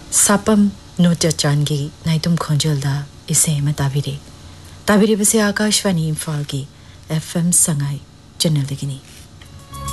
Sapam NOTA Changi नाइतुम खोंजलदा इसे ताबिरे बसे आकाशवाणी इम्फाल की FM संगाई चैनल दिगिनी